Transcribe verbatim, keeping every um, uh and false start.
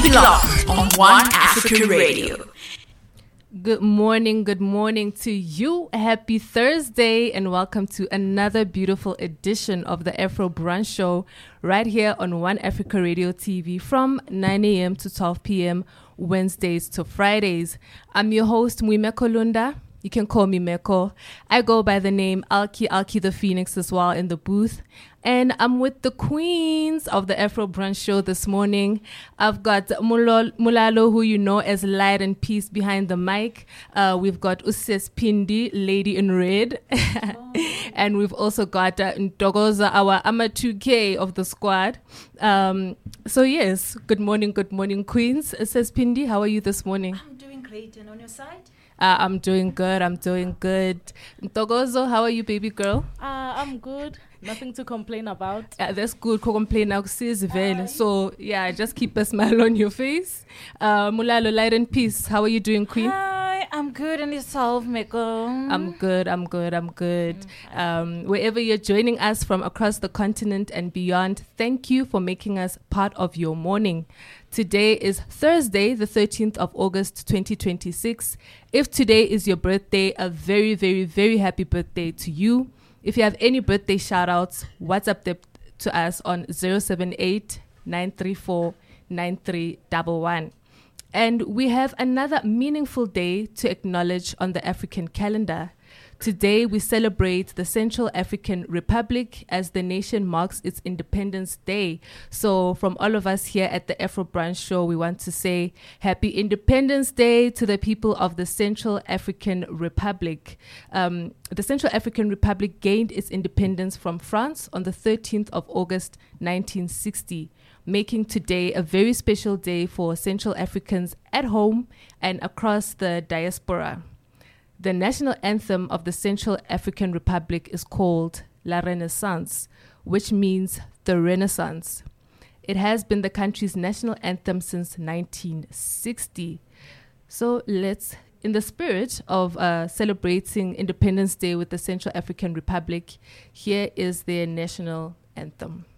it locked on One Africa Radio. Good morning, good morning to you. Happy Thursday and welcome to another beautiful edition of the Afro Brunch Show right here on One Africa Radio T V from nine a.m. to twelve p.m. Wednesdays to Fridays. I'm your host, Mwimeko Lunda. You can call me Meko. I go by the name Alki Alki the Phoenix as well in the booth. And I'm with the queens of the Afro Brunch Show this morning. I've got Mulol, Mulalo, who you know as Light and Peace behind the mic. Uh, we've got Uses Pindi, Lady in Red. Oh. And we've also got uh, Ntogoza, our Ama two K of the squad. Um, so yes, good morning, good morning, queens. Uses Pindi, how are you this morning? I'm doing great. And on your side? Uh, I'm doing good. I'm doing good. Ntogozo, how are you, baby girl? Uh, I'm good. Nothing to complain about. Uh, that's good. Ko complain now, sis, uh, so yeah, just keep a smile on your face. Uh, Mulalo, Light and Peace. How are you doing, Queen? Hi, I'm good. And yourself, Meko? I'm good. I'm good. I'm good. Um, wherever you're joining us from across the continent and beyond, thank you for making us part of your morning. Today is Thursday, the thirteenth of August, twenty twenty-six. If today is your birthday, a very, very, very happy birthday to you. If you have any birthday shout-outs, WhatsApp them to us on zero seven eight, nine three four, nine three one one. And we have another meaningful day to acknowledge on the African calendar. Today, we celebrate the Central African Republic as the nation marks its Independence Day. So from all of us here at the Afro Brunch Show, we want to say Happy Independence Day to the people of the Central African Republic. Um, the Central African Republic gained its independence from France on the thirteenth of August, nineteen sixty, making today a very special day for Central Africans at home and across the diaspora. The national anthem of the Central African Republic is called La Renaissance, which means the Renaissance. It has been the country's national anthem since nineteen sixty. So let's, in the spirit of uh, celebrating Independence Day with the Central African Republic, here is their national anthem.